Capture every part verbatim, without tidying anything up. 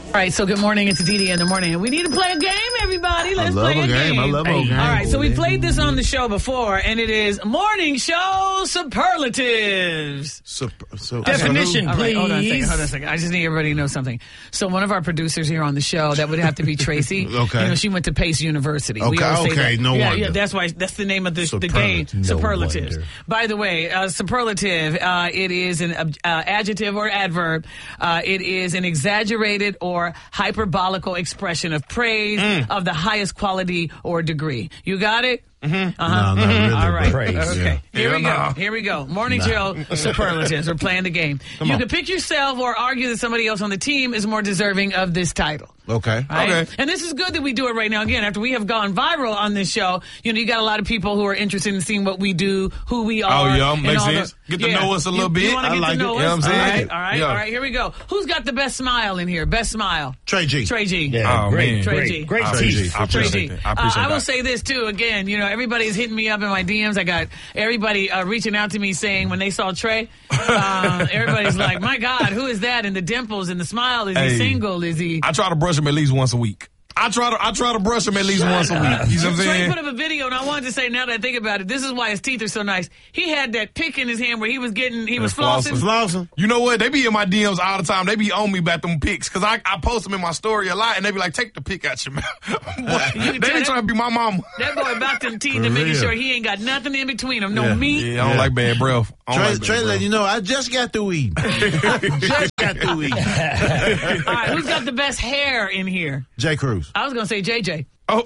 All right, so good morning. It's Didi in the morning. And we need to play a game, everybody. Let's I love play a, a game. game. I love a game. All right, so we played this on the show before, and it is Morning Show Superlatives. Super, so, Definition, All right, please. hold on a second. Hold on a second. I just need everybody to know something. So one of our producers here on the show, that would have to be Tracy. Okay. You know, she went to Pace University. Okay, we always say okay, that. no yeah, wonder. Yeah, that's why. That's the name of the, the game. Superlative. No Superlatives. wonder. By the way, uh, superlative. Uh, it is an uh, adjective or adverb. Uh, it is an exaggerated or hyperbolical expression of praise Mm. of the highest quality or degree. You got it? Mm-hmm. Uh-huh. No, not really, All right. Praise. Okay. Yeah. Here we Yeah, go. no. Here we go. Morning Show Superlatives. We're playing the game. you on. can pick yourself or argue that somebody else on the team is more deserving of this title. Okay. Right? Okay. And this is good that we do it right now. Again, after we have gone viral on this show, you know, you got a lot of people who are interested in seeing what we do, who we are. Oh, yeah, and makes all the- sense. Get to know us a little You- bit. You want to I get like to know it. You know us? what I'm All saying? right, all right, Yeah. all right. Here we go. Who's got the best smile in here? Best smile. Trey G. Trey G. Yeah, Oh, great, man. Trey great, G. great I teeth. appreciate, I Trey appreciate G. that. I appreciate uh, I will that. say this too. Again, you know, everybody's hitting me up in my D Ms. I got everybody uh, reaching out to me saying when they saw Trey, uh, everybody's like, "My God, who is that?" And the dimples and the smile. Is Hey. he single? Is he? I try to brush him at least once a week. I try to I try to brush him at least once a week. You know what I'm Trey saying? put up a video, and I wanted to say, now that I think about it, this is why his teeth are so nice. He had that pick in his hand where he was getting, he was flossing. Flossing. You know what? They be in my D Ms all the time. They be on me about them pics because I, I post them in my story a lot, and they be like, "Take the pic out your mouth." They You be can tell trying to be my mama. That boy about them teeth For and making real. sure he ain't got nothing in between them. No Yeah. meat. Yeah, I don't Yeah. like bad breath. I don't Trey, like bad Trey breath. let you know, I just got through eating. just got through eating. All right, who's got the best hair in here? J. Cruz. I was going to say J J. Oh,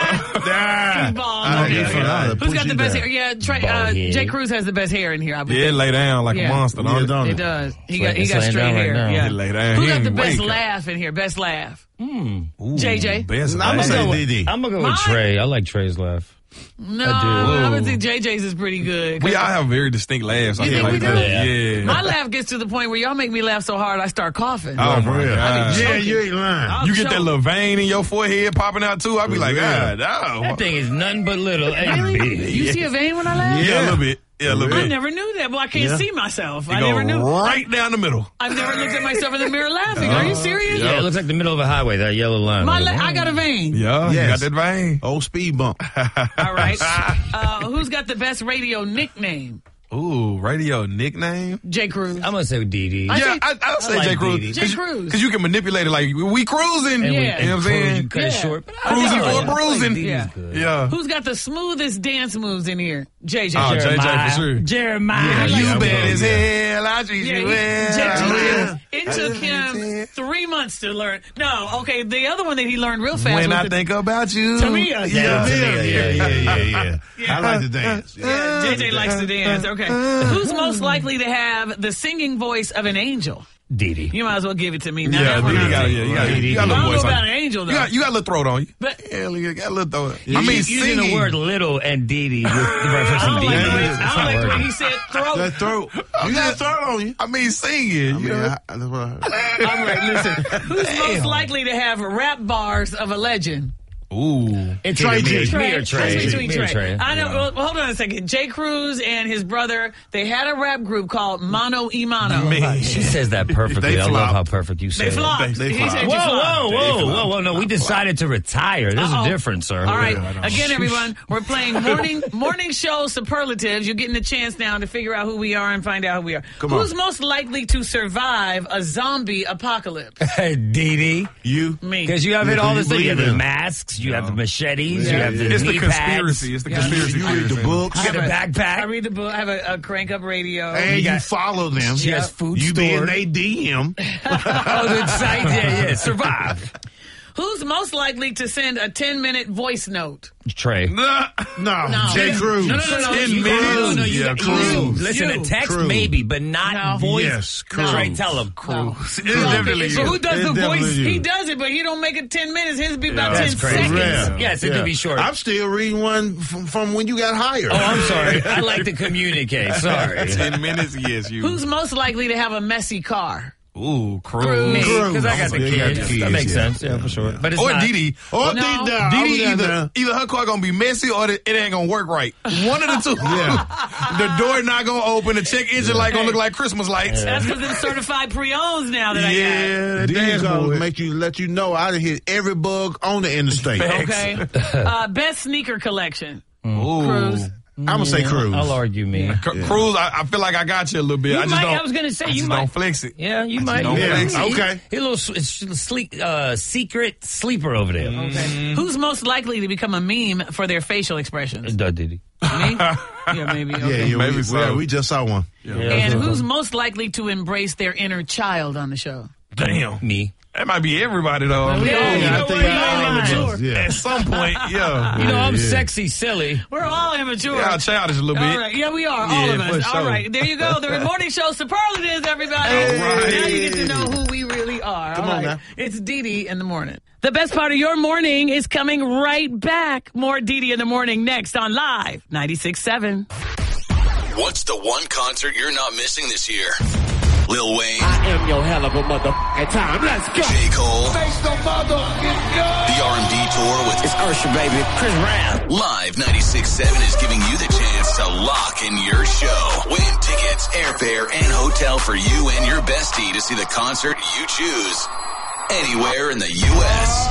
Ah, Steve Ball. Ah, Okay. yeah, yeah. Who's Push got the you best down. hair? Yeah, Trey, Bald uh, head. Jay Cruz has the best hair in here, I would yeah, think. lay down like Yeah. a monster. Yeah, Don't it? don't It does. He got, he It's got laying straight down right hair. now. Yeah. He lay down. Who He got the ain't best wake up. laugh in here? Best laugh. Ooh, J J. Best I'm laugh. gonna say go D D. I'm gonna go Mine? with Trey. I like Trey's laugh. No, I I, do. would think J J's is pretty good. We all have very distinct laughs. I You feel think we like do? that. Yeah. My laugh gets to the point where y'all make me laugh so hard I start coughing. Oh, for my real. God. Yeah, choking. you ain't lying. I'll You get that choke. little vein in your forehead popping out too. I be like, Yeah. God, oh. That thing is nothing but little and Really? big. You see a vein when I laugh? Yeah, a little bit. Yeah, a little I bit. never knew that. Well, I can't Yeah. see myself. You I go never knew. right down the middle. I've never looked at myself in the mirror laughing. Are you serious? Yeah, it looks like the middle of a highway. That yellow line. My Like, la- I got a vein. Yeah, you Yes. got that vein. Old speed bump. All right. Uh, who's got the best radio nickname? Ooh, radio nickname? J. Cruz. I'm gonna say Didi. I yeah, say- I, I'll say like J. Cruz. Didi. J. Cruz. Because you can manipulate it like, we cruising. And we- Yeah. You know what I'm and saying? Cruz, you cut it Yeah. short. But I Cruising think for I a like bruising. Didi's Yeah. good. Yeah. Who's got the smoothest dance moves in here? J J. Oh, J J Jeremiah. for sure. Jeremiah. Yeah, He You likes- I'm bad going, as yeah. hell. I treat Yeah, you he- well. J J, Yeah. it took him three months to learn. No, okay, the other one that he learned real fast When was I the, think about you. Tamia. Yeah, Yeah, yeah, yeah, yeah, yeah, yeah. Yeah. I like to dance. Yeah, J J likes to dance. Okay. Who's most likely to have the singing voice of an angel? Didi. You might as well give it to me. Now Yeah, that one Didi I'm got, saying. yeah, you got, Didi. you got a I little don't know voice. about on an you. angel, though. You got, you got a little throat on you. But- yeah, you got a little throat. You, I mean, using singing. the word little and Didi with I referencing don't like Didi. the way, It's I not don't like the way working. he said throat. That throat. You got a throat on you. I mean, singing. I you mean, know? I, that's what I heard. All right, listen. Who's most likely to have rap bars of a legend? Ooh. It's Trey either me, G. me or Trey. It's between Me or Trey. Trey. I know. Yeah. Well, hold on a second. Jay Cruz and his brother, they had a rap group called Mono E Mono. Man. She says that perfectly. They I love flop. how perfect you say They it. flopped. They- they He flopped. said you Whoa, flopped. whoa, whoa, whoa, whoa! No, we decided to retire. There's Uh-oh. a difference, sir. All right. Yeah, I know. Again, everyone, we're playing morning morning show superlatives. You're getting a chance now to figure out who we are and find out who we are. Come on. Who's most likely to survive a zombie apocalypse? Didi. You. Me. Because you have Yeah, it all you this thing. You have believe the in. masks, you have the machetes, you Yeah. have the It's knee the pads. conspiracy. It's the conspiracy. You read the theory. books. You have a I backpack. read the book. I have a, a crank up radio. And you, got- follow them. She has food You be in stored. they D M. Oh, the site, yeah, yeah. Survive. Who's most likely to send a ten minute voice note? Trey. Nah. No, No. J. Cruz. No, no, no, no. Ten You- minutes? no, no, you Yeah, got- Cruz. you. Listen, You. a text Cruz. maybe, but not No. voice. Yes, Cruz. Trey, tell him. No. It's definitely So you. who does It's the voice? definitely you. He does it, but he don't make it ten minutes. His be about Yeah. ten That's crazy. seconds. Yeah. Yes, it could be short. I'm still reading one from, from when you got hired. Oh, I'm sorry. I like to communicate. Sorry. Ten minutes, yes, you. Who's most likely to have a messy car? Ooh, Cruz. Cruz. Because I got the Yeah, you got kids. the kids, That makes yeah. sense. Yeah, for sure. But it's Or not. Didi. Oh, No. Didi, down. Didi I was down either, there. either her car gonna be messy or it ain't gonna work right. One of the two. Yeah. The door not gonna open. The check engine light gonna look like Christmas lights. That's because they're certified pre-owns now that I Yeah, that Didi dashboard. gonna make you let you know I done hit every bug on the interstate. got. I'm Facts. Okay. Uh, best sneaker collection. Ooh. Cruz. gonna say Cruz. I'll argue me. Yeah. C- Cruz, I, I feel like I got you a little bit. You I just might- don't. I was gonna say, I you just might- don't flex it. Yeah, you might. don't Yeah, flex it. He- Okay. He a little s- sleep, uh, secret sleeper over there. Okay. Who's most likely to become a meme for their facial expressions? Uh, Didi. Me? Yeah, maybe. Okay. Yeah, yeah, Maybe we, so. yeah, we just saw one. And who's most likely to embrace their inner child on the show? Damn. Me. That might be everybody though. Well, we Yeah, all- Yeah, you I know think what? all You're of immature. us. Yeah. At some point, yeah. You know, I'm yeah. sexy, silly. We're all immature. Yeah, childish a little All bit. right. Yeah, we are. all Yeah, of us. for All sure. right. There you go. The morning show superlatives, everybody. right. Now you get to know who we really are. Come all on right. now. It's Didi in the morning. The best part of your morning is coming right back. More Didi in the morning next on Live ninety-six point seven. What's the one concert you're not missing this year? Lil Wayne, I am your hell of a motherfucking time. Let's go. J. Cole, Face the motherfucking gun. the R and B tour with It's Usher, baby. Chris Brown. Live ninety-six point seven is giving you the chance to lock in your show. Win tickets, airfare, and hotel for you and your bestie to see the concert you choose anywhere in the U S